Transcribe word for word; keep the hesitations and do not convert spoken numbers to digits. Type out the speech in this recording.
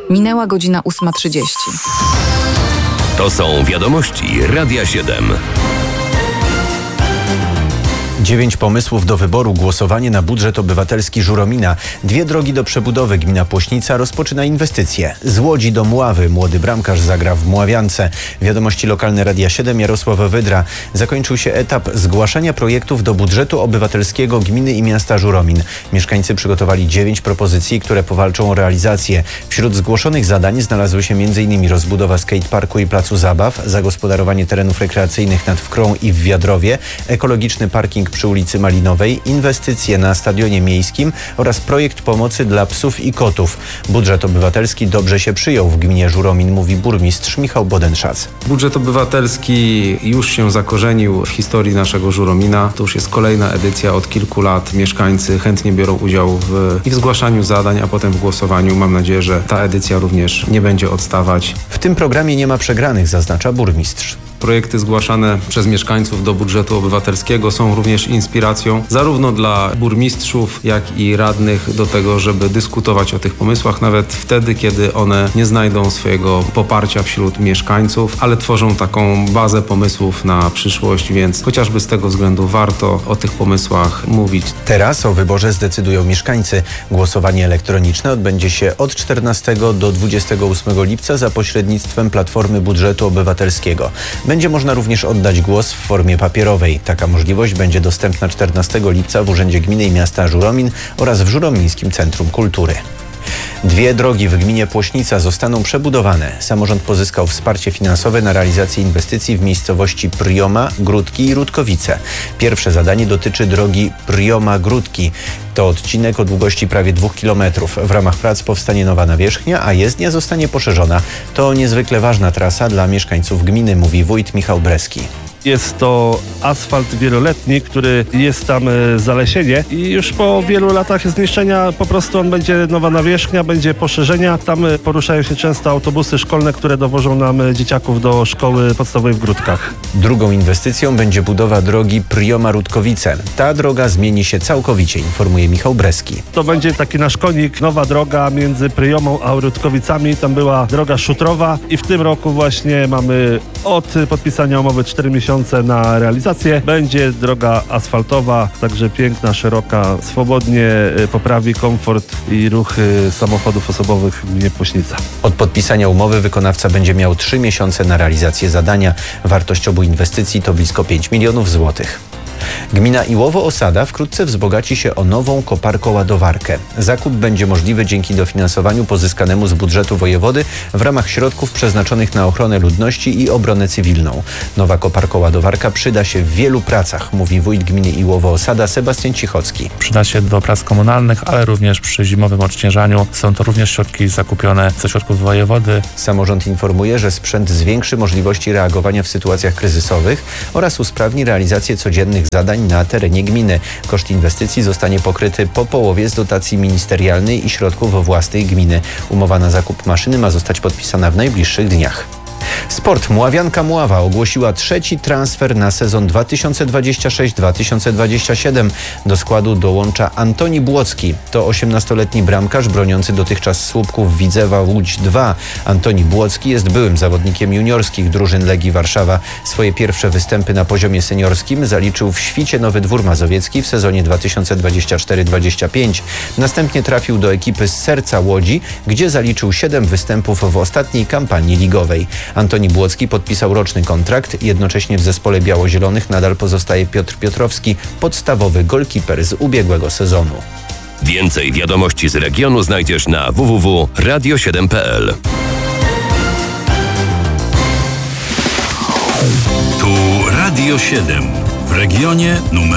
Minęła godzina ósma trzydzieści. To są wiadomości Radia siedem. Dziewięć pomysłów do wyboru, głosowanie na budżet obywatelski Żuromina. Dwie drogi do przebudowy. Gmina Płośnica rozpoczyna inwestycje. Z Łodzi do Mławy. Młody bramkarz zagra w Mławiance. Wiadomości lokalne Radia siedem, Jarosław Wydra. Zakończył się etap zgłaszania projektów do budżetu obywatelskiego gminy i miasta Żuromin. Mieszkańcy przygotowali dziewięć propozycji, które powalczą o realizację. Wśród zgłoszonych zadań znalazły się m.in. rozbudowa skateparku i placu zabaw, zagospodarowanie terenów rekreacyjnych nad Wkrą i w Wiadrowie, ekologiczny parking przy ulicy Malinowej, inwestycje na stadionie miejskim oraz projekt pomocy dla psów i kotów. Budżet obywatelski dobrze się przyjął w gminie Żuromin, mówi burmistrz Michał Bodenszac. Budżet obywatelski już się zakorzenił w historii naszego Żuromina. To już jest kolejna edycja od kilku lat. Mieszkańcy chętnie biorą udział w, i w zgłaszaniu zadań, a potem w głosowaniu. Mam nadzieję, że ta edycja również nie będzie odstawać. W tym programie nie ma przegranych, zaznacza burmistrz. Projekty zgłaszane przez mieszkańców do budżetu obywatelskiego są również inspiracją zarówno dla burmistrzów, jak i radnych do tego, żeby dyskutować o tych pomysłach, nawet wtedy, kiedy one nie znajdą swojego poparcia wśród mieszkańców, ale tworzą taką bazę pomysłów na przyszłość, więc chociażby z tego względu warto o tych pomysłach mówić. Teraz o wyborze zdecydują mieszkańcy. Głosowanie elektroniczne odbędzie się od czternastego do dwudziestego ósmego lipca za pośrednictwem Platformy Budżetu Obywatelskiego. Będzie można również oddać głos w formie papierowej. Taka możliwość będzie dostępna czternastego lipca w Urzędzie Gminy i Miasta Żuromin oraz w Żuromińskim Centrum Kultury. Dwie drogi w gminie Płośnica zostaną przebudowane. Samorząd pozyskał wsparcie finansowe na realizację inwestycji w miejscowości Pryjoma, Gródki i Rudkowice. Pierwsze zadanie dotyczy drogi Pryjoma-Gródki. To odcinek o długości prawie dwóch kilometrów. W ramach prac powstanie nowa nawierzchnia, a jezdnia zostanie poszerzona. To niezwykle ważna trasa dla mieszkańców gminy, mówi wójt Michał Breski. Jest to asfalt wieloletni, który jest tam zalesienie i już po wielu latach zniszczenia po prostu on będzie nowa nawierzchnia, będzie poszerzenia. Tam poruszają się często autobusy szkolne, które dowożą nam dzieciaków do szkoły podstawowej w Gródkach. Drugą inwestycją będzie budowa drogi Pryjoma-Rudkowice. Ta droga zmieni się całkowicie, informuje Michał Breski. To będzie taki nasz konik, nowa droga między Pryjomą a Rudkowicami. Tam była droga szutrowa i w tym roku właśnie mamy od podpisania umowy cztery miesiące na realizację. Będzie droga asfaltowa, także piękna, szeroka, swobodnie poprawi komfort i ruchy samochodów osobowych w gminie Płośnica. Od podpisania umowy wykonawca będzie miał trzy miesiące na realizację zadania. Wartość obu inwestycji to blisko pięć milionów złotych. Gmina Iłowo-Osada wkrótce wzbogaci się o nową koparko-ładowarkę. Zakup będzie możliwy dzięki dofinansowaniu pozyskanemu z budżetu wojewody w ramach środków przeznaczonych na ochronę ludności i obronę cywilną. Nowa koparko-ładowarka przyda się w wielu pracach, mówi wójt gminy Iłowo-Osada Sebastian Cichocki. Przyda się do prac komunalnych, ale również przy zimowym odśnieżaniu. Są to również środki zakupione ze środków wojewody. Samorząd informuje, że sprzęt zwiększy możliwości reagowania w sytuacjach kryzysowych oraz usprawni realizację codziennych zadań na terenie gminy. Koszt inwestycji zostanie pokryty po połowie z dotacji ministerialnej i środków własnych gminy. Umowa na zakup maszyny ma zostać podpisana w najbliższych dniach. Sport. Mławianka Mława ogłosiła trzeci transfer na sezon dwa tysiące dwudziesty szósty dwa tysiące dwudziesty siódmy. Do składu dołącza Antoni Błocki. To osiemnastoletni bramkarz broniący dotychczas słupków Widzewa Łódź dwa. Antoni Błocki jest byłym zawodnikiem juniorskich drużyn Legii Warszawa. Swoje pierwsze występy na poziomie seniorskim zaliczył w Świcie Nowy Dwór Mazowiecki w sezonie dwa tysiące dwudziestym czwartym dwudziestym piątym. Następnie trafił do ekipy z Serca Łodzi, gdzie zaliczył siedem występów w ostatniej kampanii ligowej. Antoni Błocki podpisał roczny kontrakt, jednocześnie w zespole biało-zielonych nadal pozostaje Piotr Piotrowski, podstawowy golkiper z ubiegłego sezonu. Więcej wiadomości z regionu znajdziesz na w w w kropka radio siedem kropka p l. Tu Radio siedem w regionie numer